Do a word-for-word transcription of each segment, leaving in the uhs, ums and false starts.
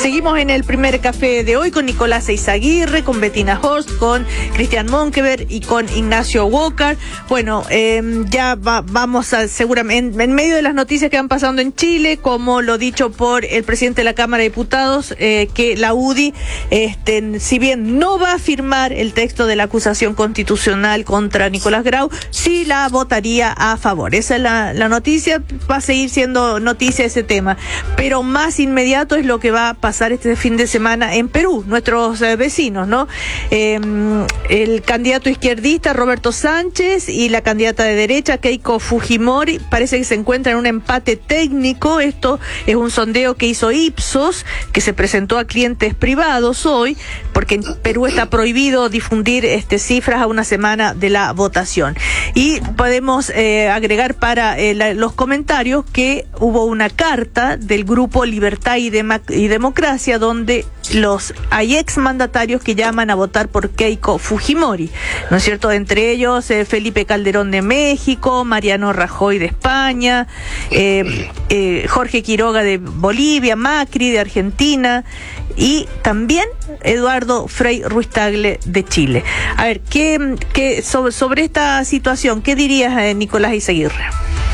Seguimos en el primer café de hoy con Nicolás Eizaguirre, con Bettina Horst, con Cristian Monkeberg y con Ignacio Walker. Bueno, eh, ya va, vamos a seguramente, en, en medio de las noticias que van pasando en Chile, como lo dicho por el presidente de la Cámara de Diputados, eh, que la U D I, este, si bien no va a firmar el texto de la acusación constitucional contra Nicolás Grau, sí la votaría a favor. Esa es la, la noticia, va a seguir siendo noticia ese tema. Pero más inmediato es lo que va a pasar este fin de semana en Perú, nuestros eh, vecinos, ¿no? Eh, el candidato izquierdista Roberto Sánchez y la candidata de derecha Keiko Fujimori parece que se encuentran en un empate técnico. Esto es un sondeo que hizo Ipsos, que se presentó a clientes privados hoy, porque en Perú está prohibido difundir este, cifras a una semana de la votación. Y podemos eh, agregar para eh, la, los comentarios que hubo una carta del grupo Libertad y, Dema- y Democracia, donde los hay ex mandatarios que llaman a votar por Keiko Fujimori, ¿no es cierto? Entre ellos eh, Felipe Calderón de México, Mariano Rajoy de España, eh, eh, Jorge Quiroga de Bolivia, Macri de Argentina y también Eduardo Frei Ruiz Tagle de Chile. A ver, ¿qué, qué sobre, sobre esta situación, qué dirías, eh, Nicolás Eizaguirre?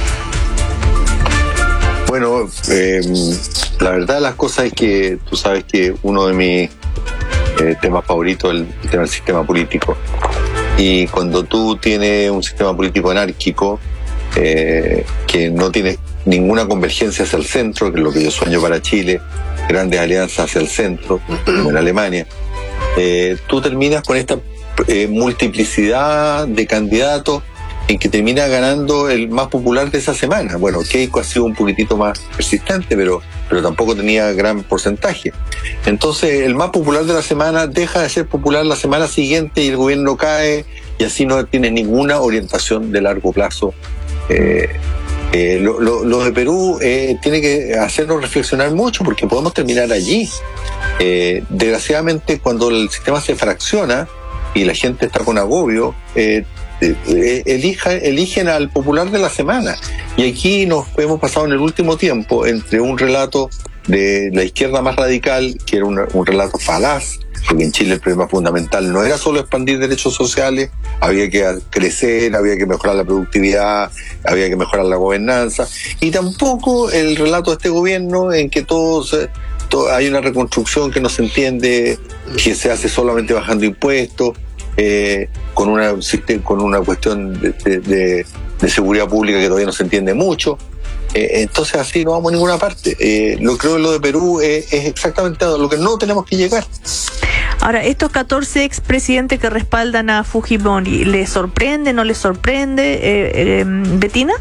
Bueno, eh, la verdad de las cosas es que tú sabes que uno de mis eh, temas favoritos es el tema del sistema político. Y cuando tú tienes un sistema político anárquico, eh, que no tiene ninguna convergencia hacia el centro, que es lo que yo sueño para Chile, grandes alianzas hacia el centro, como en Alemania, eh, tú terminas con esta eh, multiplicidad de candidatos en que termina ganando el más popular de esa semana. Bueno, Keiko ha sido un poquitito más persistente, pero, pero tampoco tenía gran porcentaje. Entonces, el más popular de la semana deja de ser popular la semana siguiente y el gobierno cae, y así no tiene ninguna orientación de largo plazo. Eh, eh, lo, lo, lo de Perú eh, tiene que hacernos reflexionar mucho, porque podemos terminar allí. Eh, desgraciadamente, cuando el sistema se fracciona y la gente está con agobio, eh, Elija, eligen al popular de la semana. Y aquí nos hemos pasado en el último tiempo entre un relato de la izquierda más radical, que era un, un relato falaz, porque en Chile el problema fundamental no era solo expandir derechos sociales, había que crecer, había que mejorar la productividad, había que mejorar la gobernanza, y tampoco el relato de este gobierno en que todos... todo, hay una reconstrucción que no se entiende, que se hace solamente bajando impuestos, Eh, con una con una cuestión de, de, de seguridad pública que todavía no se entiende mucho. Eh, entonces así no vamos a ninguna parte. Eh, lo creo que lo de Perú es, es exactamente a lo que no tenemos que llegar. Ahora, estos catorce expresidentes que respaldan a Fujimori, ¿les sorprende, no les sorprende, eh, eh, Bettina?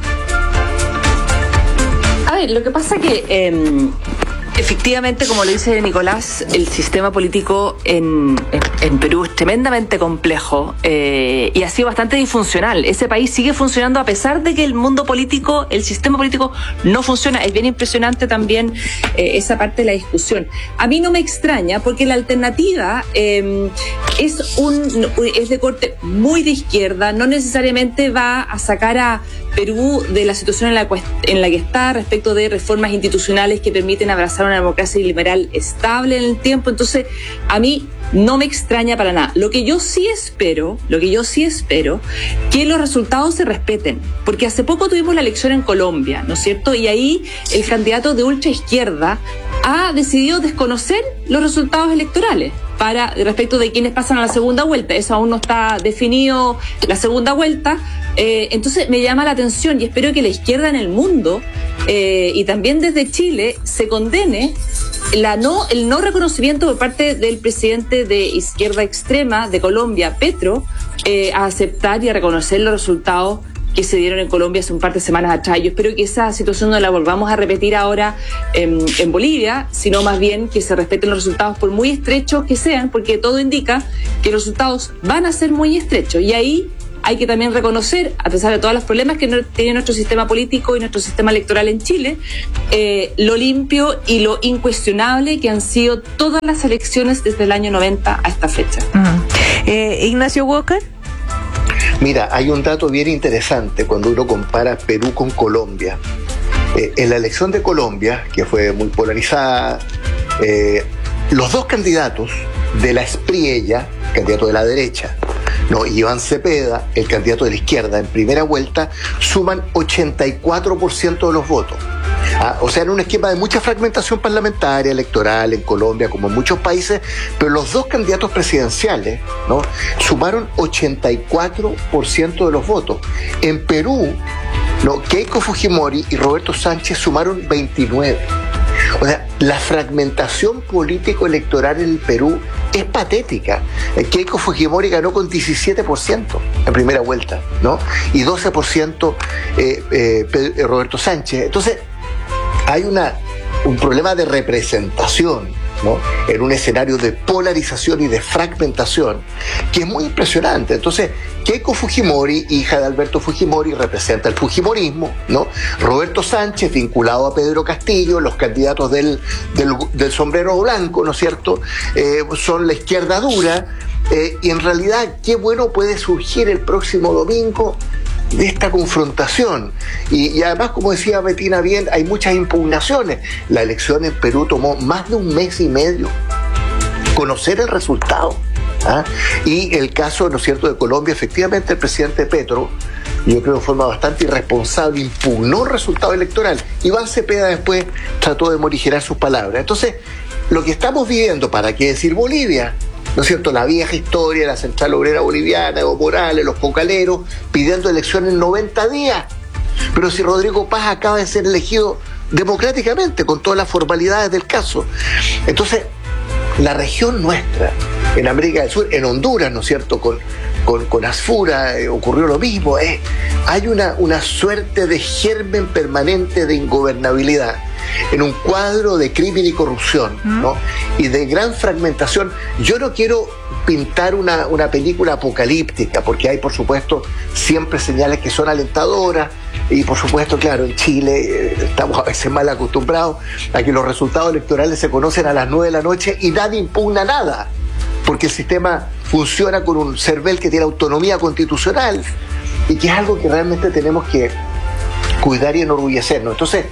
A ver, lo que pasa que eh, efectivamente, como lo dice Nicolás, el sistema político en, en, en Perú es tremendamente complejo eh, y ha sido bastante disfuncional. Ese país sigue funcionando a pesar de que el mundo político, el sistema político no funciona. Es bien impresionante también eh, esa parte de la discusión. A mí no me extraña porque la alternativa eh, es, un, es de corte muy de izquierda, no necesariamente va a sacar a Perú de la situación en la, en la que está respecto de reformas institucionales que permiten abrazar una democracia liberal estable en el tiempo. Entonces, a mí no me extraña para nada. Lo que yo sí espero, lo que yo sí espero, que los resultados se respeten. Porque hace poco tuvimos la elección en Colombia, ¿no es cierto? Y ahí el candidato de ultra izquierda ha decidido desconocer los resultados electorales para respecto de quienes pasan a la segunda vuelta. Eso aún no está definido, la segunda vuelta. Eh, entonces me llama la atención y espero que la izquierda en el mundo eh, y también desde Chile se condene la no, el no reconocimiento por parte del presidente de izquierda extrema de Colombia, Petro, eh, a aceptar y a reconocer los resultados que se dieron en Colombia hace un par de semanas atrás. Yo espero que esa situación no la volvamos a repetir ahora en, en Bolivia, sino más bien que se respeten los resultados por muy estrechos que sean, porque todo indica que los resultados van a ser muy estrechos. Y ahí hay que también reconocer, a pesar de todos los problemas que tiene nuestro sistema político y nuestro sistema electoral en Chile, eh, lo limpio y lo incuestionable que han sido todas las elecciones desde el año noventa a esta fecha. Uh-huh. eh, Ignacio Walker. Mira, hay un dato bien interesante cuando uno compara Perú con Colombia. Eh, en la elección de Colombia, que fue muy polarizada, Eh, los dos candidatos de la Espriella, candidato de la derecha, no, Iván Cepeda, el candidato de la izquierda en primera vuelta, suman ochenta y cuatro por ciento de los votos. Ah, o sea, en un esquema de mucha fragmentación parlamentaria, electoral, en Colombia, como en muchos países, pero los dos candidatos presidenciales, ¿no?, sumaron ochenta y cuatro por ciento de los votos. En Perú, ¿no?, Keiko Fujimori y Roberto Sánchez sumaron veintinueve. O sea, la fragmentación político-electoral en el Perú es patética. Keiko Fujimori ganó con diecisiete por ciento en primera vuelta, ¿no? Y doce por ciento eh, eh, Roberto Sánchez. Entonces, hay una, un problema de representación, ¿no?, en un escenario de polarización y de fragmentación que es muy impresionante. Entonces, Keiko Fujimori, hija de Alberto Fujimori, representa el fujimorismo, ¿no? Roberto Sánchez, vinculado a Pedro Castillo, los candidatos del, del, del sombrero blanco, ¿no es cierto?, eh, son la izquierda dura, eh, y en realidad, qué bueno puede surgir el próximo domingo de esta confrontación. Y, y además, como decía Betina bien, hay muchas impugnaciones. La elección en Perú tomó más de un mes y medio conocer el resultado, ¿ah? Y el caso, ¿no es cierto?, de Colombia, efectivamente el presidente Petro, yo creo de forma bastante irresponsable, impugnó el resultado electoral. Iván Cepeda después trató de morigerar sus palabras. Entonces, lo que estamos viviendo, ¿para qué decir Bolivia?, ¿no es cierto?, la vieja historia, la Central Obrera Boliviana, Evo Morales, los cocaleros, pidiendo elecciones en noventa días. Pero si Rodrigo Paz acaba de ser elegido democráticamente, con todas las formalidades del caso. Entonces, la región nuestra, en América del Sur, en Honduras, ¿no es cierto?, con, con, con Asfura eh, ocurrió lo mismo. Eh. Hay una, una suerte de germen permanente de ingobernabilidad en un cuadro de crimen y corrupción, ¿no?, y de gran fragmentación. Yo no quiero pintar una, una película apocalíptica, porque hay, por supuesto, siempre señales que son alentadoras, y por supuesto, claro, en Chile eh, estamos a veces mal acostumbrados a que los resultados electorales se conocen a las nueve de la noche y nadie impugna nada, porque el sistema funciona con un CERVEL que tiene autonomía constitucional, y que es algo que realmente tenemos que cuidar y enorgullecernos. Entonces,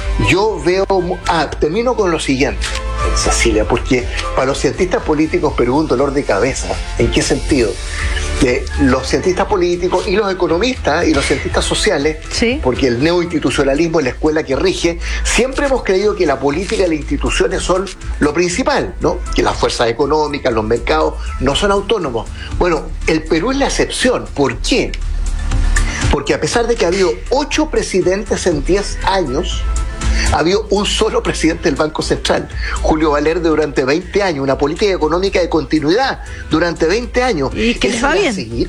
yo veo... Ah, termino con lo siguiente, Cecilia, porque para los cientistas políticos Perú es un dolor de cabeza. ¿En qué sentido? Que los cientistas políticos y los economistas y los cientistas sociales, ¿sí?, porque el neoinstitucionalismo es la escuela que rige, siempre hemos creído que la política y las instituciones son lo principal, ¿no?, que las fuerzas económicas, los mercados no son autónomos. Bueno, el Perú es la excepción. ¿Por qué? Porque a pesar de que ha habido ocho presidentes en diez años, ha habido un solo presidente del Banco Central, Julio Valerde, durante veinte años, una política económica de continuidad durante veinte años. ¿Y qué les va bien? Seguir?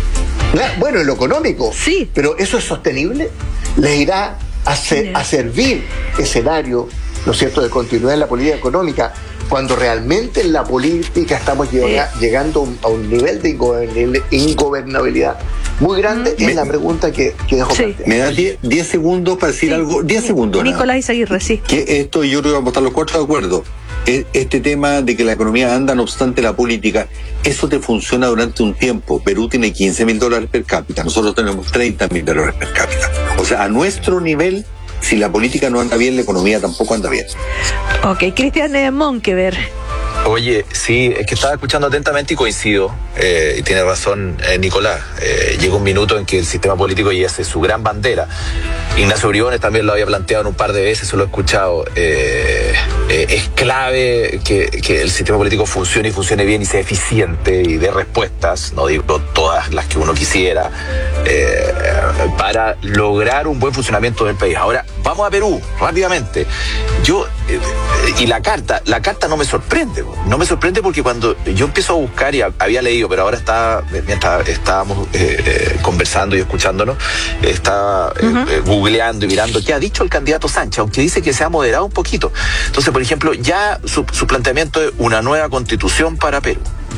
Bueno, en lo económico, sí. Pero ¿eso es sostenible? ¿Les irá a, ser, a servir escenario, ¿no es cierto?, de continuidad en la política económica, cuando realmente en la política estamos llega, sí. llegando a un nivel de ingobernabilidad muy grande? Mm. Es la pregunta que, que dejo sí. plantear. Me da diez segundos para decir sí. algo. diez sí. segundos. Nicolás Izaguirre, sí. Que esto yo creo que vamos a estar los cuatro de acuerdo. Este tema de que la economía anda, no obstante la política, eso te funciona durante un tiempo. Perú tiene quince mil dólares per cápita, nosotros tenemos treinta mil dólares per cápita. O sea, a nuestro nivel, si la política no anda bien, la economía tampoco anda bien. Ok, Cristian Monkever. Oye, sí, es que estaba escuchando atentamente y coincido, eh, y tiene razón eh, Nicolás. Eh, llega un minuto en que el sistema político, y esa es su gran bandera. Ignacio Briones también lo había planteado en un par de veces, se lo he escuchado. Eh, eh, es clave que, que el sistema político funcione y funcione bien y sea eficiente y dé respuestas, no digo todas las que uno quisiera, eh, para lograr un buen funcionamiento del país. Ahora, vamos a Perú, rápidamente. Yo, eh, y la carta, la carta no me sorprende. No me sorprende porque cuando yo empiezo a buscar, y había leído, pero ahora está, mientras estábamos eh, eh, conversando y escuchándonos, está eh, uh-huh. eh, googleando y mirando qué ha dicho el candidato Sánchez, aunque dice que se ha moderado un poquito. Entonces, por ejemplo, ya su, su planteamiento es una nueva constitución para Perú,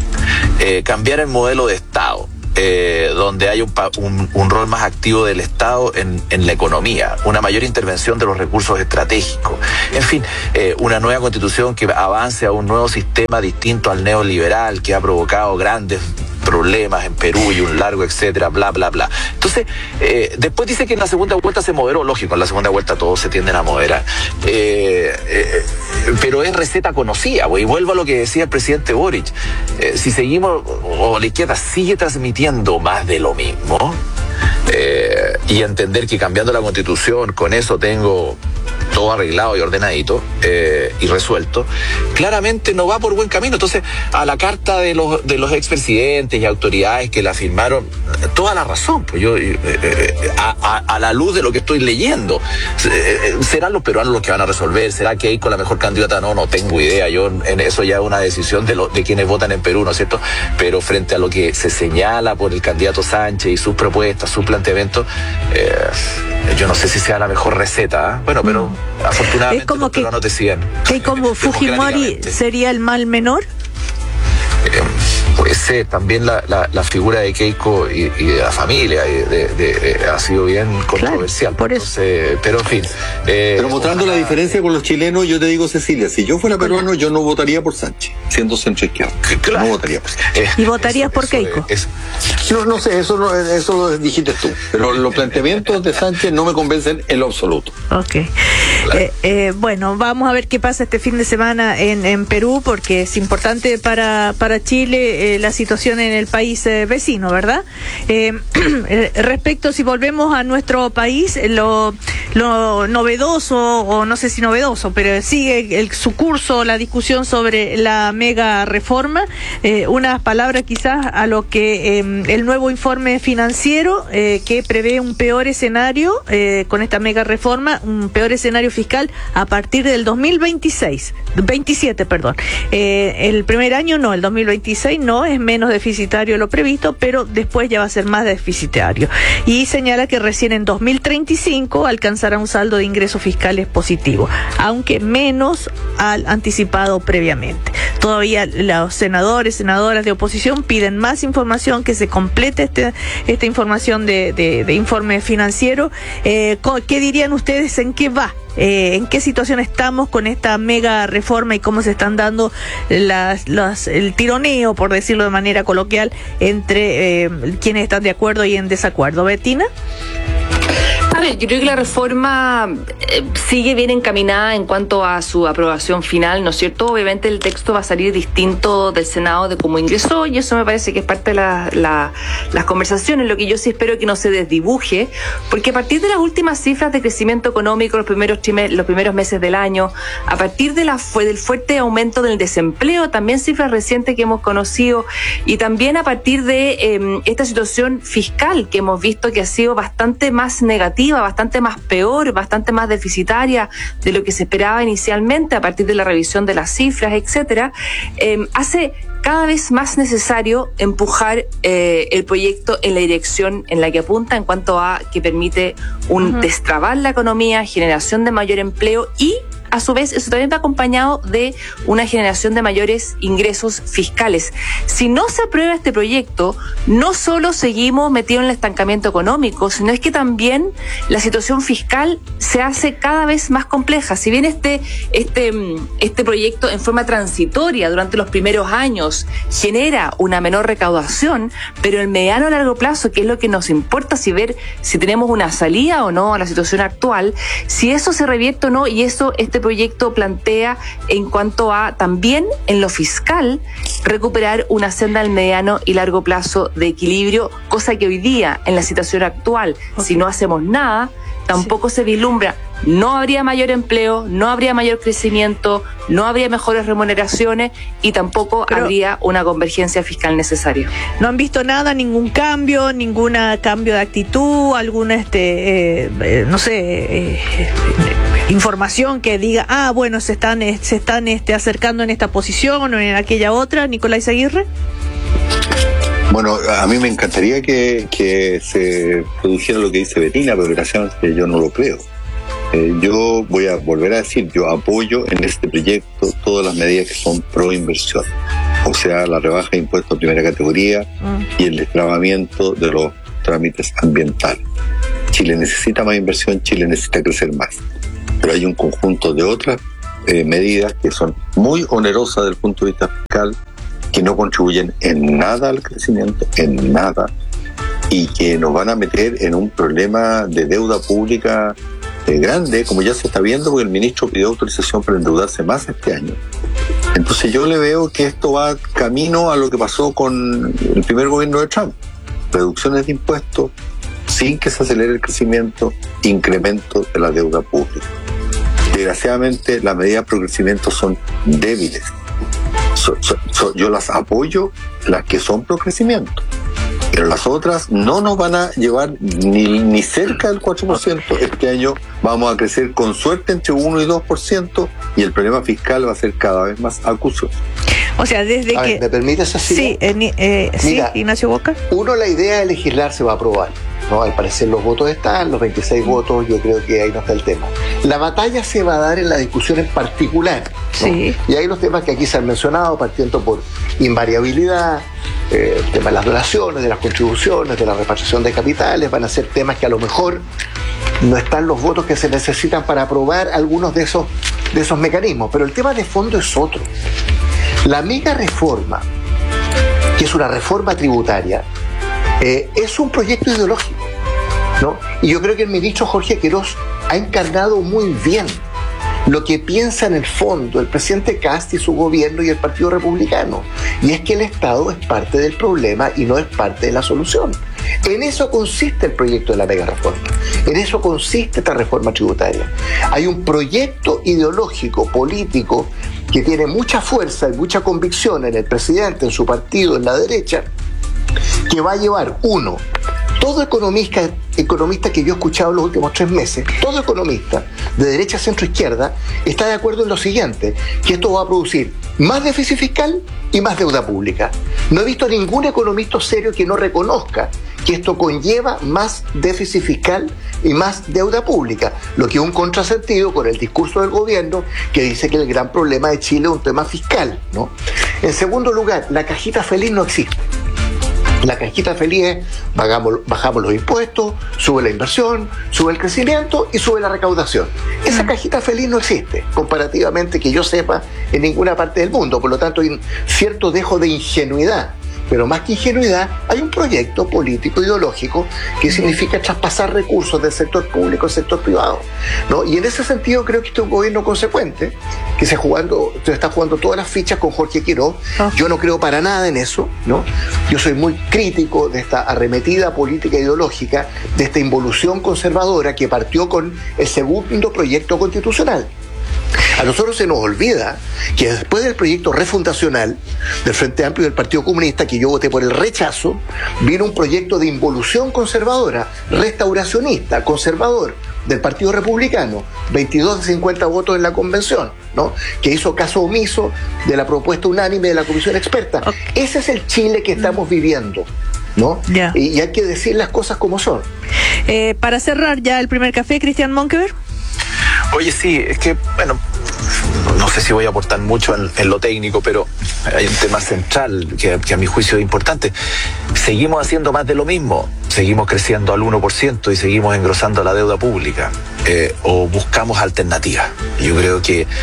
eh, cambiar el modelo de Estado, Eh, donde hay un, un, un rol más activo del Estado en, en la economía, una mayor intervención de los recursos estratégicos, en fin, eh, una nueva constitución que avance a un nuevo sistema distinto al neoliberal que ha provocado grandes problemas en Perú y un largo etcétera, bla, bla, bla. Entonces, eh, después dice que en la segunda vuelta se moderó, lógico, en la segunda vuelta todos se tienden a moderar. Eh, eh, pero es receta conocida, pues, y vuelvo a lo que decía el presidente Boric. Eh, si seguimos, o la izquierda sigue transmitiendo más de lo mismo, eh, y entender que cambiando la Constitución, con eso tengo todo arreglado y ordenadito eh, y resuelto, claramente no va por buen camino. Entonces, a la carta de los de los expresidentes y autoridades que la firmaron, toda la razón, pues yo eh, eh, a, a, a la luz de lo que estoy leyendo, eh, ¿serán los peruanos los que van a resolver? ¿Será que hay con la mejor candidata? No, no tengo idea. Yo en eso ya es una decisión de, lo, de quienes votan en Perú, ¿no es cierto? Pero frente a lo que se señala por el candidato Sánchez y sus propuestas, sus planteamientos, eh, yo no sé si sea la mejor receta, ¿eh? Bueno, pero afortunadamente es como los que, peruanos decían. que como Fujimori sería el mal menor. Eh, puede ser, también la, la, la figura de Keiko y, y de la familia y de, de, de, ha sido bien controversial. Claro, por eso. Entonces, pero en fin. Eh, pero mostrando ojalá, la diferencia con los chilenos, yo te digo, Cecilia, si yo fuera peruano, yo no votaría por Sánchez, siendo centro izquierda. Claro. No votaría por Sánchez. Eh, ¿Y votarías eso, por eso Keiko? Es, es, no, no sé, eso, no, eso lo dijiste tú. Pero los planteamientos de Sánchez no me convencen en lo absoluto. Ok. Claro. Eh, eh, bueno, vamos a ver qué pasa este fin de semana en, en Perú, porque es importante para, para Chile eh, la situación en el país eh, vecino, ¿verdad? Eh, respecto, si volvemos a nuestro país, lo, lo novedoso, o no sé si novedoso, pero sigue el, su curso la discusión sobre la mega reforma, eh, unas palabras quizás a lo que eh, el nuevo informe financiero eh, que prevé un peor escenario eh, con esta mega reforma, un peor escenario fiscal a partir del dos mil veintiséis, veintisiete, perdón. Eh, el primer año no, el dos mil veintiséis no, es menos deficitario lo previsto, pero después ya va a ser más deficitario. Y señala que recién en dos mil treinta y cinco alcanzará un saldo de ingresos fiscales positivo, aunque menos al anticipado previamente. Todavía los senadores, senadoras de oposición piden más información, que se complete este, esta información de, de, de informe financiero. Eh, ¿Qué dirían ustedes? ¿En qué va? Eh, ¿En qué situación estamos con esta mega reforma y cómo se están dando las, las, el tironeo, por decirlo de manera coloquial, entre eh, quienes están de acuerdo y en desacuerdo? ¿Betina? A ver, yo creo que la reforma eh, sigue bien encaminada en cuanto a su aprobación final, ¿no es cierto? Obviamente el texto va a salir distinto del Senado de cómo ingresó, y eso me parece que es parte de la, la, las conversaciones. Lo que yo sí espero es que no se desdibuje, porque a partir de las últimas cifras de crecimiento económico, los primeros, los primeros meses del año, a partir de la, del fuerte aumento del desempleo, también cifras recientes que hemos conocido, y también a partir de eh, esta situación fiscal que hemos visto que ha sido bastante más negativa, bastante más peor, bastante más deficitaria de lo que se esperaba inicialmente a partir de la revisión de las cifras, etcétera, eh, hace cada vez más necesario empujar eh, el proyecto en la dirección en la que apunta, en cuanto a que permite un uh-huh. destrabar la economía, generación de mayor empleo, y a su vez eso también va acompañado de una generación de mayores ingresos fiscales. Si no se aprueba este proyecto, no solo seguimos metidos en el estancamiento económico, sino es que también la situación fiscal se hace cada vez más compleja. Si bien este, este, este proyecto en forma transitoria durante los primeros años genera una menor recaudación, pero en mediano a largo plazo, que es lo que nos importa, si ver si tenemos una salida o no a la situación actual, si eso se revierte o no, y eso este proyecto plantea en cuanto a también en lo fiscal recuperar una senda al mediano y largo plazo de equilibrio, cosa que hoy día en la situación actual, okay. si no hacemos nada, tampoco sí. se vislumbra. No habría mayor empleo, no habría mayor crecimiento, no habría mejores remuneraciones y tampoco Pero habría una convergencia fiscal necesaria. ¿No han visto nada, ningún cambio, ningún cambio de actitud, alguna, este, eh, eh, no sé, eh, eh, información que diga, ah, bueno, se están, eh, se están este, acercando en esta posición o en aquella otra? Nicolás Aguirre. Bueno, a mí me encantaría que, que se produjera lo que dice Betina, pero desgraciadamente yo no lo creo. Eh, yo voy a volver a decir, yo apoyo en este proyecto todas las medidas que son pro inversión, o sea, la rebaja de impuestos de primera categoría mm. y el destrabamiento de los trámites ambientales. Chile necesita más inversión, Chile necesita crecer más, pero hay un conjunto de otras eh, medidas que son muy onerosas desde el punto de vista fiscal, que no contribuyen en nada al crecimiento, en nada, y que nos van a meter en un problema de deuda pública eh, grande, como ya se está viendo, porque el ministro pidió autorización para endeudarse más este año. Entonces yo le veo que esto va camino a lo que pasó con el primer gobierno de Trump. Reducciones de impuestos, sin que se acelere el crecimiento, incremento de la deuda pública. Desgraciadamente, las medidas pro crecimiento son débiles. So, so, so, yo las apoyo, las que son pro crecimiento. Pero las otras no nos van a llevar ni, ni cerca del cuatro por ciento. Este año vamos a crecer con suerte entre uno y dos por ciento y el problema fiscal va a ser cada vez más acuoso. O sea, desde a que... Ver, ¿me permites así? Sí, eh, eh, Mira, sí, Ignacio Boca. Uno, la idea de legislar se va a aprobar, ¿no? Al parecer los votos están, los veintiséis votos, yo creo que ahí no está el tema. La batalla se va a dar en la discusión en particular, ¿no? Sí. Y hay los temas que aquí se han mencionado, partiendo por invariabilidad, eh, el tema de las donaciones, de las contribuciones, de la repatriación de capitales, van a ser temas que a lo mejor no están los votos que se necesitan para aprobar algunos de esos, de esos mecanismos, pero el tema de fondo es otro. La mega reforma, que es una reforma tributaria, eh, es un proyecto ideológico, ¿no? Y yo creo que el ministro Jorge Queiroz ha encarnado muy bien lo que piensa en el fondo el presidente Kast y su gobierno y el Partido Republicano, y es que el Estado es parte del problema y no es parte de la solución. En eso consiste el proyecto de la mega reforma, en eso consiste esta reforma tributaria. Hay un proyecto ideológico, político, que tiene mucha fuerza y mucha convicción en el presidente, en su partido, en la derecha, que va a llevar, uno, todo economista, economista que yo he escuchado en los últimos tres meses, todo economista de derecha, centro, izquierda, está de acuerdo en lo siguiente, que esto va a producir más déficit fiscal y más deuda pública. No he visto ningún economista serio que no reconozca que esto conlleva más déficit fiscal y más deuda pública, lo que es un contrasentido con el discurso del gobierno que dice que el gran problema de Chile es un tema fiscal, ¿no? En segundo lugar, la cajita feliz no existe. La cajita feliz es, bajamos, bajamos los impuestos, sube la inversión, sube el crecimiento y sube la recaudación. Esa cajita feliz no existe, comparativamente, que yo sepa, en ninguna parte del mundo. Por lo tanto, hay un cierto dejo de ingenuidad. Pero más que ingenuidad, hay un proyecto político ideológico que significa traspasar recursos del sector público al sector privado, ¿no? Y en ese sentido creo que este es un gobierno consecuente, que se, jugando, se está jugando todas las fichas con Jorge Queiroz. Oh. Yo no creo para nada en eso, ¿no? Yo soy muy crítico de esta arremetida política ideológica, de esta involución conservadora que partió con el segundo proyecto constitucional. A nosotros se nos olvida que después del proyecto refundacional del Frente Amplio y del Partido Comunista, que yo voté por el rechazo, vino un proyecto de involución conservadora, restauracionista, conservador, del Partido Republicano, veintidós de cincuenta votos en la convención, ¿no? Que hizo caso omiso de la propuesta unánime de la comisión experta. Okay. Ese es el Chile que estamos viviendo, ¿no? Yeah. Y, y hay que decir las cosas como son. Eh, para cerrar ya el primer café, Cristian Monkeberg. Oye, sí, es que, bueno, no sé si voy a aportar mucho en, en lo técnico, pero hay un tema central que, que a mi juicio es importante. Seguimos haciendo más de lo mismo, seguimos creciendo al uno por ciento y seguimos engrosando la deuda pública, eh, o buscamos alternativas. Yo creo que eh,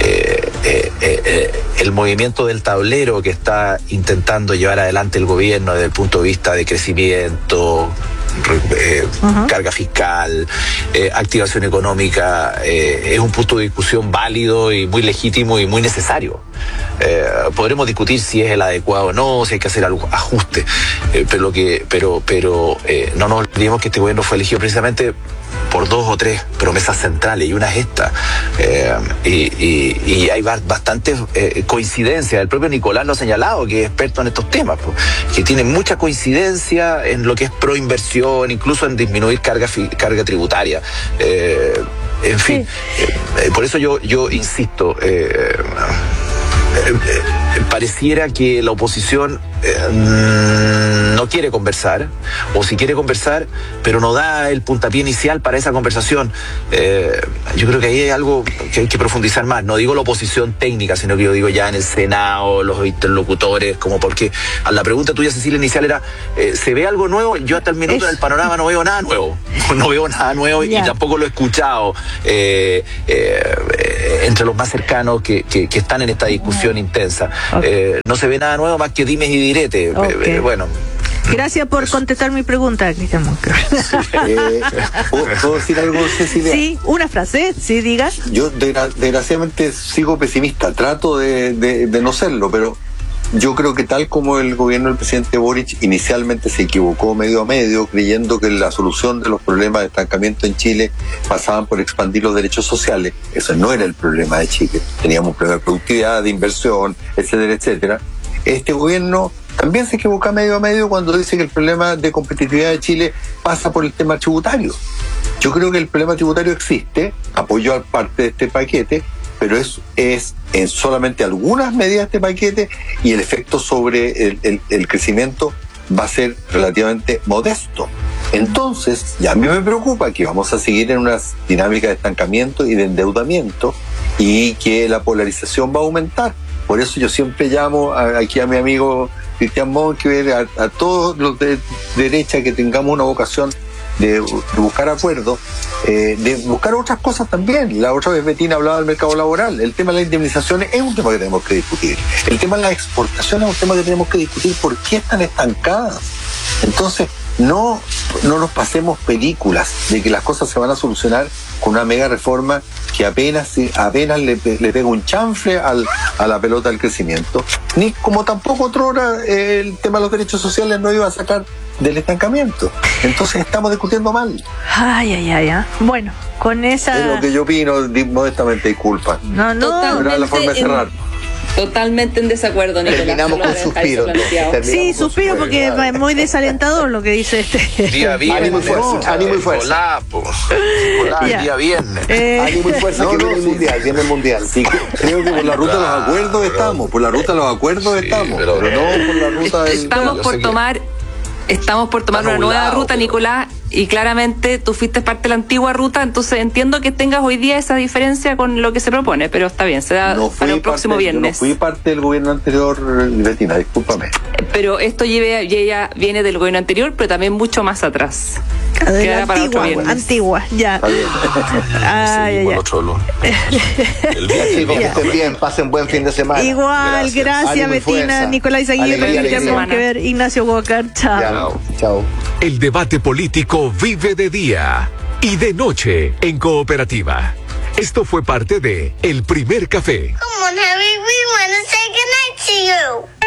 eh, eh, el movimiento del tablero que está intentando llevar adelante el gobierno desde el punto de vista de crecimiento, Eh, uh-huh. carga fiscal, eh, activación económica, eh, es un punto de discusión válido y muy legítimo y muy necesario. Eh, podremos discutir si es el adecuado o no, si hay que hacer algún ajuste, eh, pero lo que, pero, pero eh, no nos olvidemos que este gobierno fue elegido precisamente por dos o tres promesas centrales, y una es esta. Eh, y, y, y hay bastantes eh, coincidencias. El propio Nicolás lo ha señalado, que es experto en estos temas, pues, que tiene mucha coincidencia en lo que es proinversión, incluso en disminuir carga, carga tributaria. Eh, en fin, sí. eh, por eso yo, yo insisto, eh, eh, eh, pareciera que la oposición eh, no quiere conversar, o si quiere conversar, pero no da el puntapié inicial para esa conversación. Eh, yo creo que ahí hay algo que hay que profundizar más. No digo la oposición técnica, sino que yo digo ya en el Senado, los interlocutores, como porque a la pregunta tuya, Cecilia, inicial era, eh, ¿se ve algo nuevo? Yo hasta el minuto es... en el panorama no veo nada nuevo. No veo nada nuevo, yeah. Y tampoco lo he escuchado eh, eh, entre los más cercanos que, que, que están en esta discusión intensa. Okay. Eh, no se ve nada nuevo más que dimes y diretes. Okay. Eh, bueno, Gracias por contestar mi pregunta, Cristian Monkever. Eh, ¿puedo, ¿Puedo decir algo, Cecilia? Sí, una frase, sí, diga. Yo desgra- desgraciadamente sigo pesimista, trato de, de, de no serlo, pero yo creo que tal como el gobierno del presidente Boric inicialmente se equivocó medio a medio, creyendo que la solución de los problemas de estancamiento en Chile pasaban por expandir los derechos sociales. Eso no era el problema de Chile. Teníamos un problema de productividad, de inversión, etcétera, etcétera. Este gobierno también se equivoca medio a medio cuando dice que el problema de competitividad de Chile pasa por el tema tributario. Yo creo que el problema tributario existe, apoyo a parte de este paquete, pero es, es en solamente algunas medidas de este paquete y el efecto sobre el, el, el crecimiento va a ser relativamente modesto. Entonces, ya a mí me preocupa que vamos a seguir en una dinámica de estancamiento y de endeudamiento y que la polarización va a aumentar. Por eso yo siempre llamo a, aquí a mi amigo Cristian Monkever, a, a todos los de derecha que tengamos una vocación de, de buscar acuerdos, eh, de buscar otras cosas también. La otra vez Betina hablaba del mercado laboral. El tema de las indemnizaciones es un tema que tenemos que discutir. El tema de las exportaciones es un tema que tenemos que discutir. ¿Por qué están estancadas? Entonces, no, no nos pasemos películas de que las cosas se van a solucionar con una mega reforma que apenas, apenas le, le pega un chanfle al, a la pelota del crecimiento, ni como tampoco otrora eh, el tema de los derechos sociales no iba a sacar del estancamiento. Entonces estamos discutiendo mal. Ay, ay, ay, ay. Bueno, con esa... Es lo que yo opino, di- modestamente, disculpa. No, no. Totalmente Era la forma de en- cerrar. Totalmente en desacuerdo, Nicolás. Terminamos Lo con voy a dejar suspiro, eso planteado. entonces. Sí, Terminamos con suspiro su- porque es muy desalentador lo que dice este. Día viernes. Ánimo y fuerza, ánimo y fuerza. Hola, po. Hola, Ya. día viernes. Eh, Ánimo y fuerza, No, que no, viene el sí. mundial, viene el mundial. Sí, creo que por la ruta de los Claro, acuerdos estamos, por la ruta de los acuerdos Sí, estamos, pero- pero no por la ruta del... Estamos yo por sé que- tomar, estamos por tomar Está una nueva nublado, ruta, pero- Nicolás, y claramente tú fuiste parte de la antigua ruta, entonces entiendo que tengas hoy día esa diferencia con lo que se propone, pero está bien, será No fui para el próximo parte- yo viernes. No fui parte del gobierno anterior, Betina, discúlpame. Pero esto lleve, ya viene del gobierno anterior, pero también mucho más atrás. de la Queda para otro antigua, viernes. antigua, ya. Está bien. Ay, ay, Seguimos ay. el otro lunes. El día Chicos, que que estén bien, pasen buen fin de semana. Igual, Gracias. gracias, Ánimo y Betina, fuerza. Nicolás Aguirre, Alegría, Cristian alegría. Monkever, Ignacio Walker, chao. Ya, chao. El debate político vive de día y de noche en Cooperativa. Esto fue parte de El Primer Café. Come on, Harry, we want to say goodnight to you.